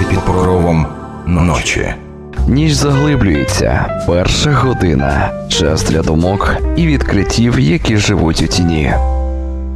під покровом ночі. Ніч заглиблюється, перша година. Час для думок і відкриттів, які живуть у тіні.